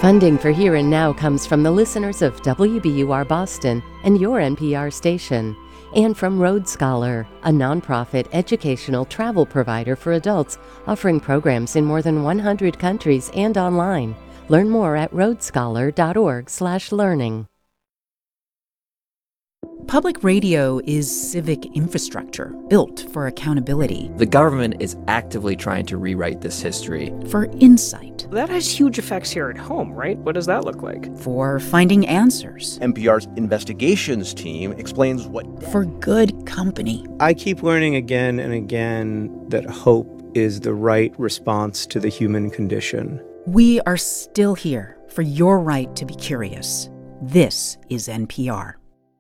Funding for Here and Now comes from the listeners of WBUR Boston and your NPR station, and from Road Scholar, a nonprofit educational travel provider for adults offering programs in more than 100 countries and online. Learn more at roadscholar.org/learning. Public radio is civic infrastructure built for accountability. The government is actively trying to rewrite this history. For insight. That has huge effects here at home, right? What does that look like? For finding answers. NPR's investigations team explains what... For good company. I keep learning again and again that hope is the right response to the human condition. We are still here for your right to be curious. This is NPR.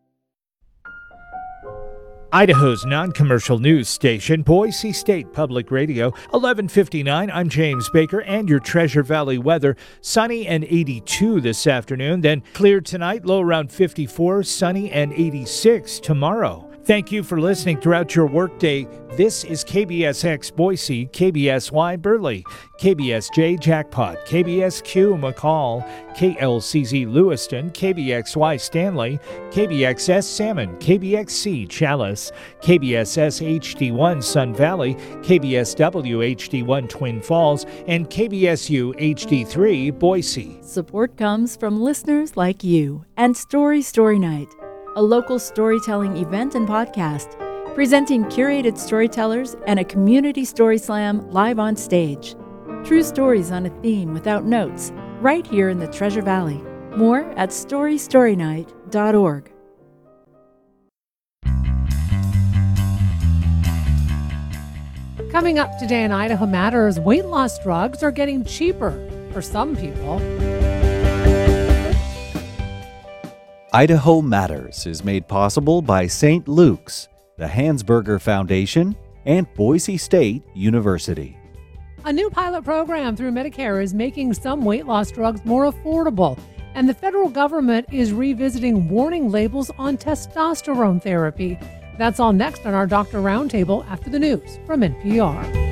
Idaho's non-commercial news station, Boise State Public Radio, 11:59. I'm James Baker, and your Treasure Valley weather. Sunny and 82 this afternoon, then clear tonight, low around 54, sunny and 86 tomorrow. Thank you for listening throughout your workday. This is KBSX Boise, KBSY Burley, KBSJ Jackpot, KBSQ McCall, KLCZ Lewiston, KBXY Stanley, KBXS Salmon, KBXC Chalice, KBSS HD1 Sun Valley, KBSW HD1 Twin Falls, and KBSU HD3 Boise. Support comes from listeners like you and Story Night, a local storytelling event and podcast, presenting curated storytellers and a community story slam live on stage. True stories on a theme without notes, right here in the Treasure Valley. More at storystorynight.org. Coming up today in Idaho Matters, weight loss drugs are getting cheaper for some people. Idaho Matters is made possible by St. Luke's, the Hansberger Foundation, and Boise State University. A new pilot program through Medicare is making some weight loss drugs more affordable, and the federal government is revisiting warning labels on testosterone therapy. That's all next on our Doctor Roundtable after the news from NPR.